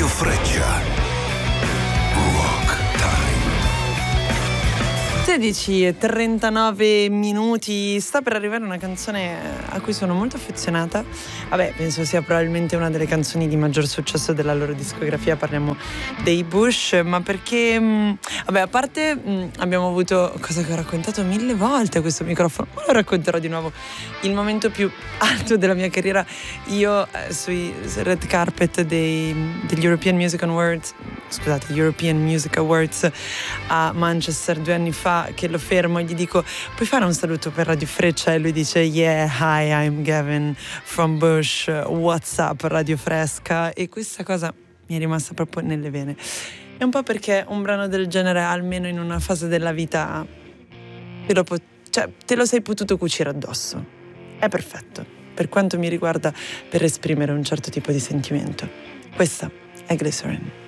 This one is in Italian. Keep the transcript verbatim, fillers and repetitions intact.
Radio Freccia. Rock Time. sedici e trentanove minuti, sta per arrivare una canzone a cui sono molto affezionata. Vabbè, penso sia probabilmente una delle canzoni di maggior successo della loro discografia, parliamo dei Bush, ma perché, mh, vabbè, a parte mh, abbiamo avuto, cosa che ho raccontato mille volte a questo microfono, ma lo racconterò di nuovo, il momento più alto della mia carriera, io eh, sui red carpet dei, degli European Music Awards, scusate, European Music Awards a Manchester due anni fa, che lo fermo e gli dico: puoi fare un saluto per Radio Freccia? E lui dice: yeah, hi, I'm Gavin from Bush, what's up Radio Fresca. E questa cosa mi è rimasta proprio nelle vene, è un po' perché un brano del genere, almeno in una fase della vita, te lo, po- cioè, te lo sei potuto cucire addosso, è perfetto per quanto mi riguarda per esprimere un certo tipo di sentimento. Questa è Glycerin.